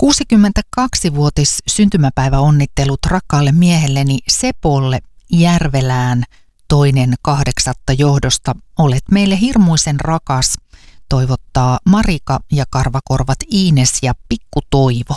62-vuotis syntymäpäiväonnittelut rakkaalle miehelleni Sepolle Järvelään 2.8. johdosta. Olet meille hirmuisen rakas, toivottaa Marika ja karvakorvat Iines ja Pikku Toivo.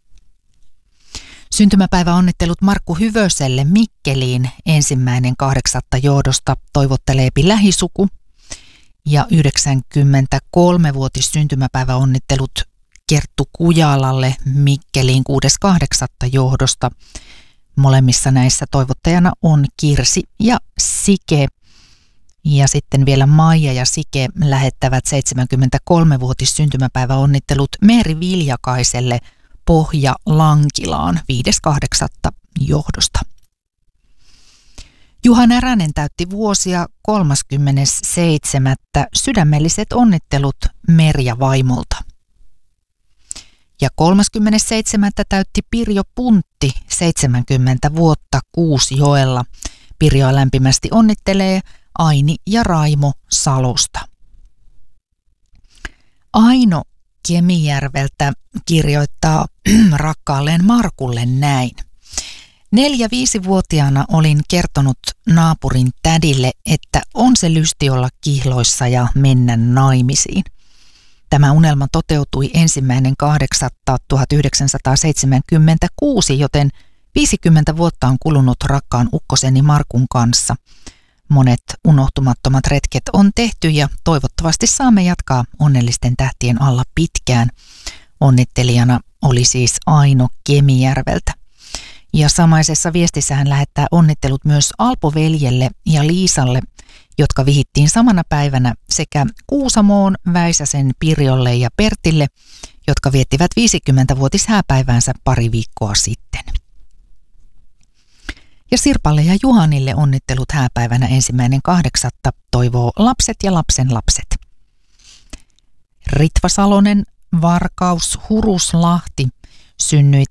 Syntymäpäiväonnittelut Markku Hyvöselle Mikkeliin 1.8. johdosta, toivotteleepi lähisuku. Ja 93-vuotis syntymäpäiväonnittelut Kerttu Kujalalle Mikkeliin 6.8. johdosta. Molemmissa näissä toivottajana on Kirsi ja Sike. Ja sitten vielä Maija ja Sike lähettävät 73-vuotis syntymäpäiväonnittelut Meeri Viljakaiselle Pohja-Lankilaan 5.8. johdosta. Juha Näränen täytti vuosia 37. Sydämelliset onnittelut Merja vaimolta. Ja 37. täytti Pirjo Puntti 70 vuotta Kuusjoella. Pirjoa lämpimästi onnittelee Aini ja Raimo Salosta. Aino Kemijärveltä kirjoittaa rakkaalleen Markulle näin. 4-5-vuotiaana olin kertonut naapurin tädille, että on se lysti olla kihloissa ja mennä naimisiin. Tämä unelma toteutui 1.8.1976, joten 50 vuotta on kulunut rakkaan ukkoseni Markun kanssa. Monet unohtumattomat retket on tehty ja toivottavasti saamme jatkaa onnellisten tähtien alla pitkään. Onnittelijana oli siis Aino Kemijärveltä. Ja samaisessa viestissä hän lähettää onnittelut myös Alpo-veljelle ja Liisalle, jotka vihittiin samana päivänä, sekä Kuusamoon, Väisäsen Pirjolle ja Pertille, jotka viettivät 50-vuotishääpäiväänsä pari viikkoa sitten. Ja Sirpalle ja Juhanille onnittelut hääpäivänä 1.8. toivoo lapset ja lapsenlapset. Ritva Salonen, Varkaus, Huruslahti, synnyit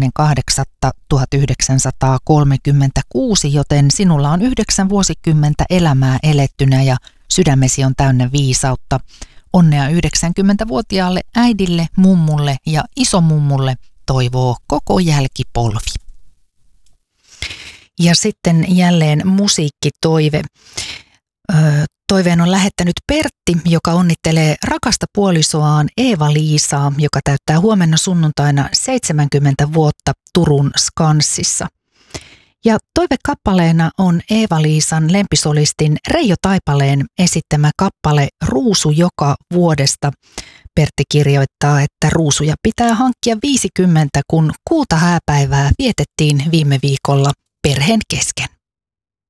1.8.1936, joten sinulla on 9 vuosikymmentä elämää elettynä ja sydämesi on täynnä viisautta. Onnea 90-vuotiaalle äidille, mummulle ja isomummulle toivoo koko jälkipolvi. Ja sitten jälleen musiikkitoive. Toiveen on lähettänyt Pertti, joka onnittelee rakasta puolisoaan Eeva-Liisaa, joka täyttää huomenna sunnuntaina 70 vuotta Turun Skanssissa. Ja toivekappaleena on Eeva-Liisan lempisolistin Reijo Taipaleen esittämä kappale Ruusu joka vuodesta. Pertti kirjoittaa, että ruusuja pitää hankkia 50, kun kuuta hääpäivää vietettiin viime viikolla perheen kesken.